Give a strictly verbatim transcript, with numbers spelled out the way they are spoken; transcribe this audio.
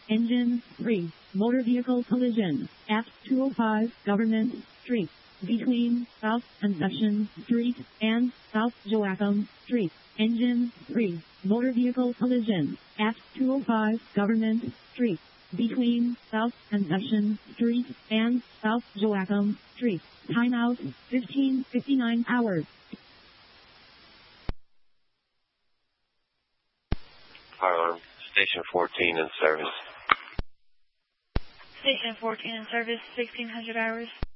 Engine three. Motor vehicle collision at two oh five Government Street between South Conception Street and South Joachim Street. Engine three. Motor vehicle collision at two oh five Government Street between South Conception Street and South Joachim Street. Timeout fifteen fifty-nine hours. Fire alarm. Station fourteen in service. Station fourteen in service, sixteen hundred hours.